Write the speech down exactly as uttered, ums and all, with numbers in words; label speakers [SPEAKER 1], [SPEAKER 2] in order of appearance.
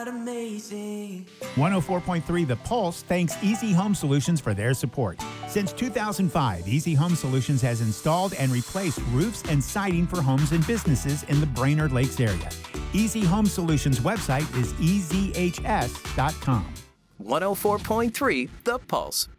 [SPEAKER 1] amazing.
[SPEAKER 2] one oh four point three The Pulse thanks Easy Home Solutions for their support. Since two thousand five, Easy Home Solutions has installed and replaced roofs and siding for homes and businesses in the Brainerd Lakes area. Easy Home Solutions website is e z h s dot com.
[SPEAKER 3] one oh four point three The Pulse.